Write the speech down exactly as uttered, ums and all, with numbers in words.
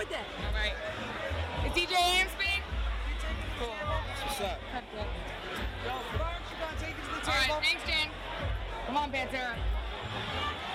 with it. All right. Is D J Am speaking? Cool. What's up? All right, thanks, Jen. Come on, Pantera.